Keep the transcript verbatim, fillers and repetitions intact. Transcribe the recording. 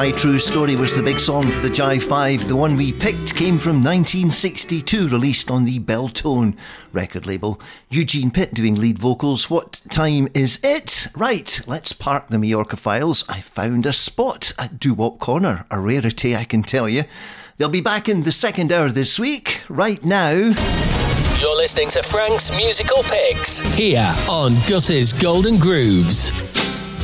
My True Story was the big song for the Jive five. The one we picked came from nineteen sixty-two, released on the Beltone record label. Eugene Pitt doing lead vocals. What time is it? Right, let's park the Majorca files. I found a spot at Doo-Wop Corner, a rarity I can tell you. They'll be back in the second hour this week. Right now, you're listening to Frank's Musical Picks here on Gus's Golden Grooves.